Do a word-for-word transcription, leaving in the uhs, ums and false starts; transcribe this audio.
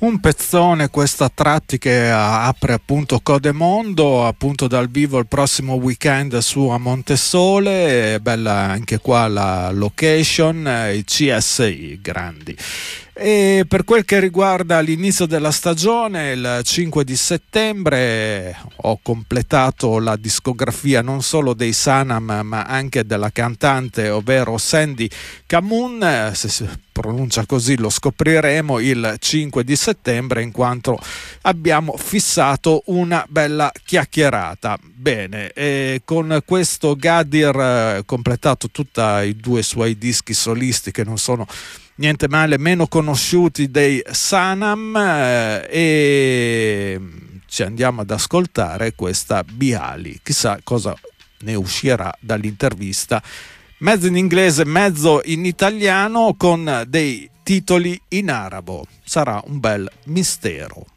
Un pezzone questa tratti che apre appunto Codemondo, appunto dal vivo il prossimo weekend su a Montesole. Bella anche qua la location, i C S I grandi. E per quel che riguarda l'inizio della stagione, il cinque di settembre ho completato la discografia non solo dei Sanam ma anche della cantante, ovvero Sandy Camoon. Se si pronuncia così lo scopriremo il cinque di settembre, in quanto abbiamo fissato una bella chiacchierata. Bene, e con questo Gadir eh, completato tutti i due suoi dischi solisti, che non sono niente male, meno conosciuti dei Sanam, eh, e ci andiamo ad ascoltare questa Biali. Chissà cosa ne uscirà dall'intervista, mezzo in inglese, mezzo in italiano, con dei titoli in arabo. Sarà un bel mistero.